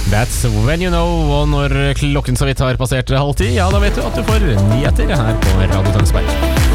That's when you know, og når klokken så vidt har passert 9:30, ja, da vet du at du får nyheter her på Radio Tønsberg.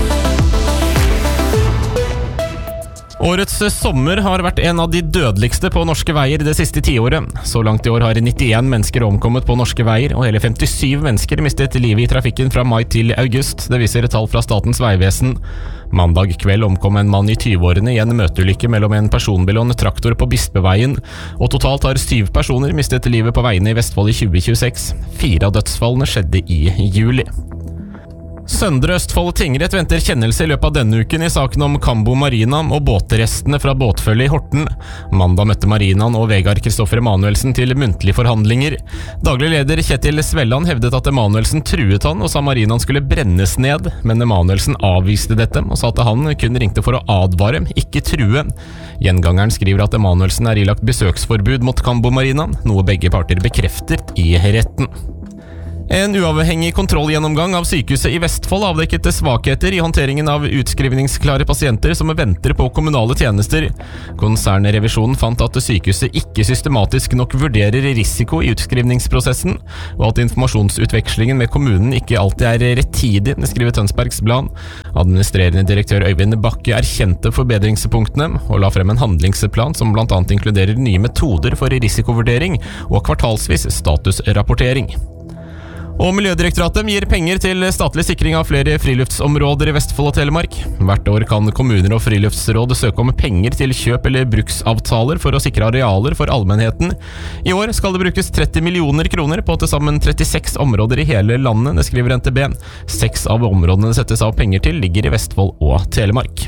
Årets sommer har vært en av de dødeligste på norske veier det siste tiåret. Så langt i år har 91 mennesker omkommet på norske veier, og hele 57 mennesker mistet livet i trafikken fra mai til august. Det viser tall fra Statens vegvesen. Mandag kveld omkom en mann i 20-årene i en møteulykke mellom en personbil og en traktor på Bispeveien, og totalt har 7 personer mistet livet på veiene i Vestfold i 2026. 4 av dødsfallene skjedde i juli. Søndre Østfold tingrett venter kjennelse i løpet av denne uken i saken om Cambo Marina og båtrestene fra båtfølget i Horten. Mandag møtte Marinaen og Vegard Kristoffer Emanuelsen til muntlige forhandlinger. Daglig leder Kjetil Svelland hevdet at Emanuelsen truet han og sa Marinaen skulle brennes ned, men Emanuelsen avviste dette og sa at han kun ringte for å advare, ikke true. Gjengangeren skriver at Emanuelsen er ilagt besøksforbud mot Cambo Marina, noe begge parter bekrefter i retten. En uavhengig kontrollgjennomgang av sykehuset i Vestfold avdekket svakheter i håndteringen av utskrivningsklare pasienter som venter på kommunale tjenester. Konsernrevisjonen fant at sykehuset ikke systematisk nok vurderer risiko i utskrivningsprosessen, og at informasjonsutvekslingen med kommunen ikke alltid er rettidig, skriver Tønsbergs Blad. Administrerende direktør Øyvind Bakke erkjente forbedringspunktene og la frem en handlingsplan som blant annet inkluderer nye metoder for risikovurdering og kvartalsvis statusrapportering. Og Miljødirektoratet gir penger til statlig sikring av flere friluftsområder i Vestfold og Telemark. Hvert år kan kommuner og friluftsråd søke om penger til kjøp eller bruksavtaler for å sikre arealer for allmennheten. I år skal det brukes 30 millioner kroner på til sammen 36 områder i hele landet, det skriver NTB. 6 av områdene det settes av penger til ligger i Vestfold og Telemark.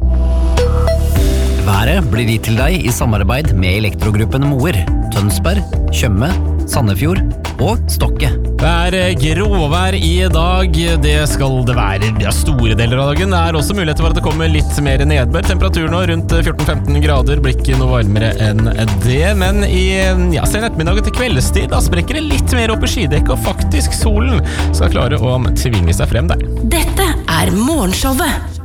Været blir gitt til deg i samarbeid med Elektrogruppen Moer, Tønsberg, Tjøme, Sandefjord og Stokke. Det er gråvær i dag, det skal det være store deler av dagen. Det er også mulighet for at det kommer litt mer nedbør. Temperaturen nå rundt 14-15 grader, blir ikke noe varmere enn det. Men i sen ettermiddag til kveldstid, da sprekker det litt mer opp i skydekket, og faktisk solen skal klare å tvinge seg frem der. Dette er Morgenshowet.